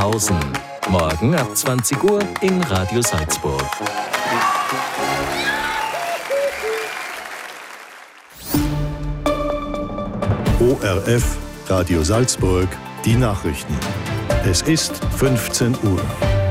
Sachsenhausen. Morgen ab 20 Uhr in Radio Salzburg. ORF Radio Salzburg, die Nachrichten. Es ist 15 Uhr.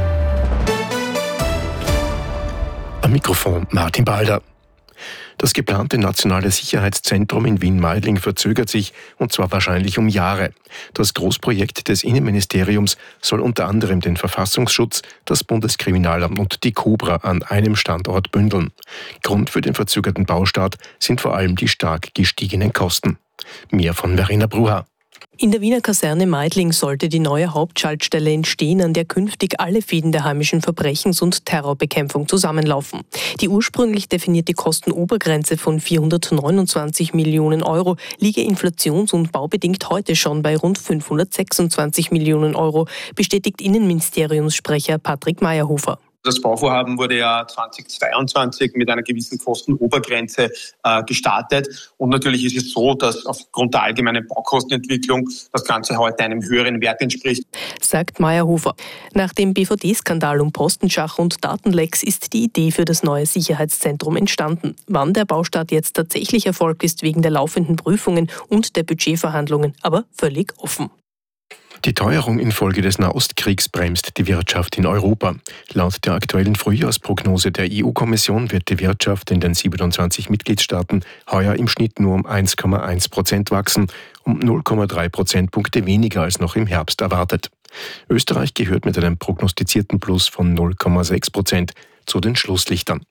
Am Mikrofon Martin Balder. Das geplante nationale Sicherheitszentrum in Wien-Meidling verzögert sich, und zwar wahrscheinlich um Jahre. Das Großprojekt des Innenministeriums soll unter anderem den Verfassungsschutz, das Bundeskriminalamt und die Cobra an einem Standort bündeln. Grund für den verzögerten Baustart sind vor allem die stark gestiegenen Kosten. Mehr von Verena Bruha. In der Wiener Kaserne Meidling sollte die neue Hauptschaltstelle entstehen, an der künftig alle Fäden der heimischen Verbrechens- und Terrorbekämpfung zusammenlaufen. Die ursprünglich definierte Kostenobergrenze von 429 Millionen Euro liege inflations- und baubedingt heute schon bei rund 526 Millionen Euro, bestätigt Innenministeriumssprecher Patrick Mayerhofer. Das Bauvorhaben wurde ja 2022 mit einer gewissen Kostenobergrenze gestartet. Und natürlich ist es so, dass aufgrund der allgemeinen Baukostenentwicklung das Ganze heute einem höheren Wert entspricht, sagt Mayerhofer. Nach dem BVD-Skandal um Postenschach und Datenlecks ist die Idee für das neue Sicherheitszentrum entstanden. Wann der Baustart jetzt tatsächlich erfolgt, ist wegen der laufenden Prüfungen und der Budgetverhandlungen aber völlig offen. Die Teuerung infolge des Nahostkriegs bremst die Wirtschaft in Europa. Laut der aktuellen Frühjahrsprognose der EU-Kommission wird die Wirtschaft in den 27 Mitgliedstaaten heuer im Schnitt nur um 1,1% wachsen, um 0,3 Prozentpunkte weniger als noch im Herbst erwartet. Österreich gehört mit einem prognostizierten Plus von 0,6% zu den Schlusslichtern.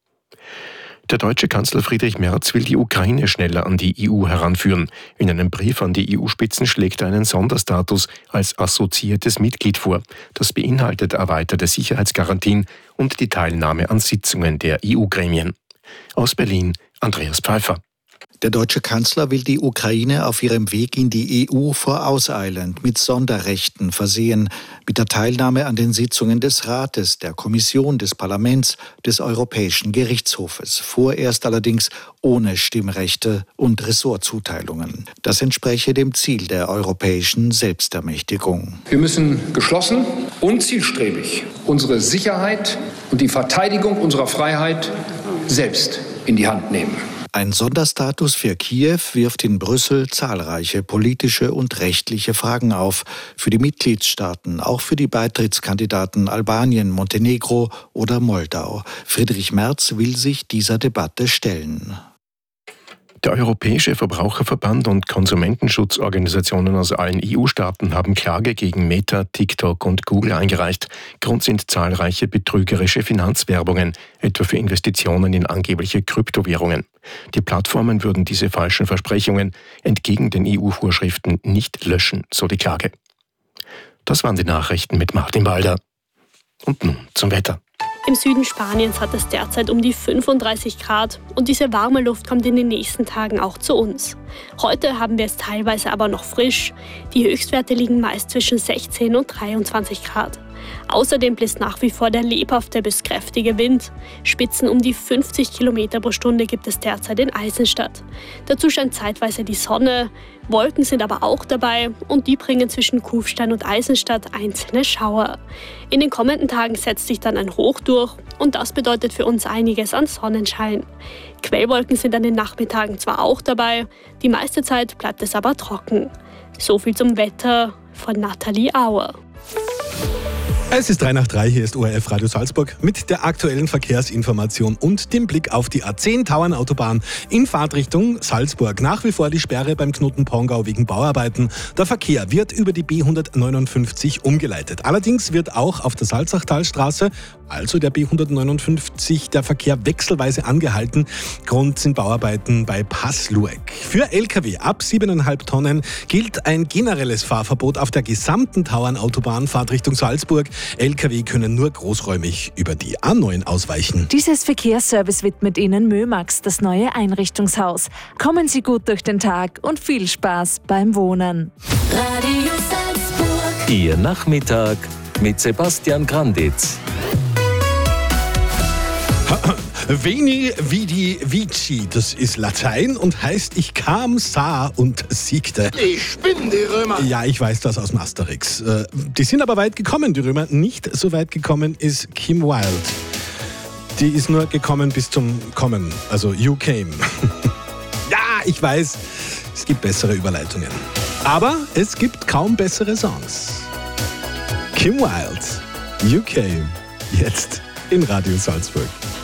Der deutsche Kanzler Friedrich Merz will die Ukraine schneller an die EU heranführen. In einem Brief an die EU-Spitzen schlägt er einen Sonderstatus als assoziiertes Mitglied vor. Das beinhaltet erweiterte Sicherheitsgarantien und die Teilnahme an Sitzungen der EU-Gremien. Aus Berlin, Andreas Pfeiffer. Der deutsche Kanzler will die Ukraine auf ihrem Weg in die EU vorauseilend mit Sonderrechten versehen, mit der Teilnahme an den Sitzungen des Rates, der Kommission, des Parlaments, des Europäischen Gerichtshofes, vorerst allerdings ohne Stimmrechte und Ressortzuteilungen. Das entspräche dem Ziel der europäischen Selbstermächtigung. Wir müssen geschlossen und zielstrebig unsere Sicherheit und die Verteidigung unserer Freiheit selbst in die Hand nehmen. Ein Sonderstatus für Kiew wirft in Brüssel zahlreiche politische und rechtliche Fragen auf. Für die Mitgliedstaaten, auch für die Beitrittskandidaten Albanien, Montenegro oder Moldau. Friedrich Merz will sich dieser Debatte stellen. Der Europäische Verbraucherverband und Konsumentenschutzorganisationen aus allen EU-Staaten haben Klage gegen Meta, TikTok und Google eingereicht. Grund sind zahlreiche betrügerische Finanzwerbungen, etwa für Investitionen in angebliche Kryptowährungen. Die Plattformen würden diese falschen Versprechungen entgegen den EU-Vorschriften nicht löschen, so die Klage. Das waren die Nachrichten mit Martin Balder. Und nun zum Wetter. Im Süden Spaniens hat es derzeit um die 35 Grad und diese warme Luft kommt in den nächsten Tagen auch zu uns. Heute haben wir es teilweise aber noch frisch. Die Höchstwerte liegen meist zwischen 16 und 23 Grad. Außerdem bläst nach wie vor der lebhafte bis kräftige Wind. Spitzen um die 50 Kilometer pro Stunde gibt es derzeit in Eisenstadt. Dazu scheint zeitweise die Sonne. Wolken sind aber auch dabei und die bringen zwischen Kufstein und Eisenstadt einzelne Schauer. In den kommenden Tagen setzt sich dann ein Hoch durch und das bedeutet für uns einiges an Sonnenschein. Quellwolken sind an den Nachmittagen zwar auch dabei, die meiste Zeit bleibt es aber trocken. So viel zum Wetter von Nathalie Auer. Es ist 3:03, hier ist ORF Radio Salzburg mit der aktuellen Verkehrsinformation und dem Blick auf die A10 Tauernautobahn in Fahrtrichtung Salzburg. Nach wie vor die Sperre beim Knoten Pongau wegen Bauarbeiten. Der Verkehr wird über die B159 umgeleitet. Allerdings wird auch auf der Salzachtalstraße, also der B159, der Verkehr wechselweise angehalten. Grund sind Bauarbeiten bei Passlueck. Für Lkw ab 7,5 Tonnen gilt ein generelles Fahrverbot auf der gesamten Tauernautobahn Fahrtrichtung Salzburg. Lkw können nur großräumig über die A9 ausweichen. Dieses Verkehrsservice widmet Ihnen Mömax, das neue Einrichtungshaus. Kommen Sie gut durch den Tag und viel Spaß beim Wohnen. Radio Salzburg. Ihr Nachmittag mit Sebastian Granditz. Veni, vidi, vici, das ist Latein und heißt ich kam, sah und siegte. Ich bin die Römer. Ja, ich weiß das aus dem Asterix. Die sind aber weit gekommen, die Römer. Nicht so weit gekommen ist Kim Wilde. Die ist nur gekommen bis zum Kommen, also you came. Ja, ich weiß, es gibt bessere Überleitungen. Aber es gibt kaum bessere Songs. Kim Wilde, You Came, jetzt in Radio Salzburg.